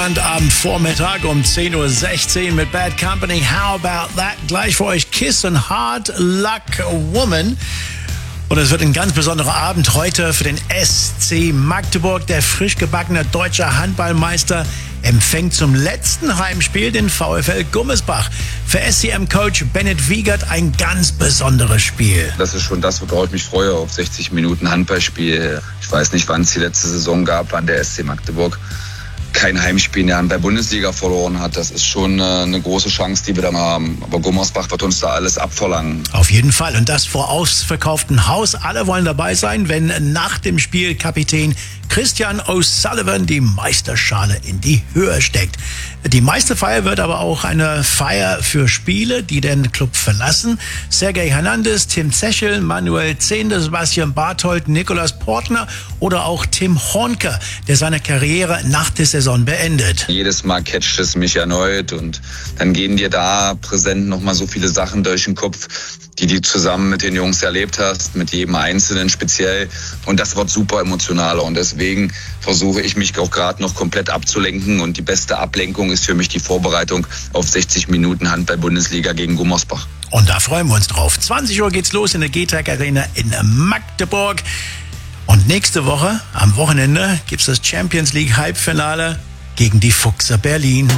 Sonnabendvormittag um 10:16 Uhr mit Bad Company. How about that? Gleich für euch Kiss and Hard Luck Woman. Und es wird ein ganz besonderer Abend heute für den SC Magdeburg. Der frisch gebackene deutsche Handballmeister empfängt zum letzten Heimspiel den VfL Gummersbach. Für SCM-Coach Bennett Wiegert ein ganz besonderes Spiel. Das ist schon das, worauf ich mich freue, auf 60 Minuten Handballspiel. Ich weiß nicht, wann es die letzte Saison gab, wann der SC Magdeburg kein Heimspiel in der Handball-Bundesliga verloren hat. Das ist schon eine große Chance, die wir dann haben. Aber Gummersbach wird uns da alles abverlangen. Auf jeden Fall. Und das vor ausverkauftem Haus. Alle wollen dabei sein, wenn nach dem Spiel Kapitän Christian O'Sullivan die Meisterschale in die Höhe steckt. Die Meisterfeier wird aber auch eine Feier für Spiele, die den Club verlassen. Sergej Hernandez, Tim Zechel, Manuel Zehnder, Sebastian Barthold, Nikolaus Portner oder auch Tim Hornke, der seine Karriere nach der Saison beendet. Jedes Mal catcht es mich erneut und dann gehen dir da präsent nochmal so viele Sachen durch den Kopf, die du zusammen mit den Jungs erlebt hast, mit jedem Einzelnen speziell. Und das wird super emotionaler und deswegen versuche ich mich auch gerade noch komplett abzulenken und die beste Ablenkung ist für mich die Vorbereitung auf 60 Minuten Handball-Bundesliga gegen Gummersbach. Und da freuen wir uns drauf. 20 Uhr geht's los in der GTAG Arena in Magdeburg. Und nächste Woche, am Wochenende, gibt's das Champions League Halbfinale gegen die Fuchser Berlin.